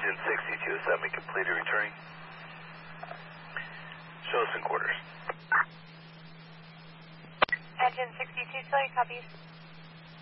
Engine 62 assembly completed, returning. Show us in quarters. Engine 62, still your copies.